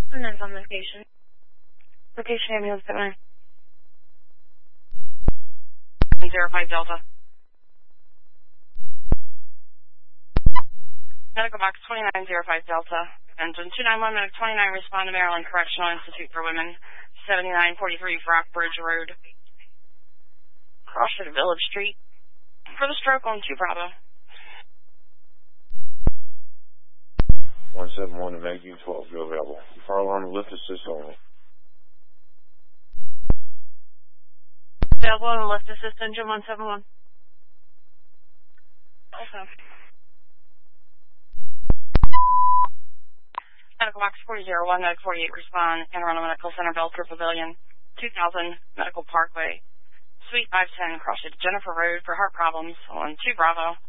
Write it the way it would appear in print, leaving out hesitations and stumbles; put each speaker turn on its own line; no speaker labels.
And then on location. Location ambulance at
05 Delta. Medical box 2905 Delta. Engine 291, Medic 29, respond to Maryland Correctional Institute for Women, 7943 Rockbridge Road. Cross to Village Street. For the stroke on 2 Bravo.
171 to Maggie 12, you're available. Fire alarm lift assist only.
Available and lift assist engine 171. Also. Medical box 4001, Medic 48, respond, Anne Arundel Medical Center, Belter Pavilion, 2000 Medical Parkway, Suite 510, cross to Jennifer Road for heart problems on 2 Bravo.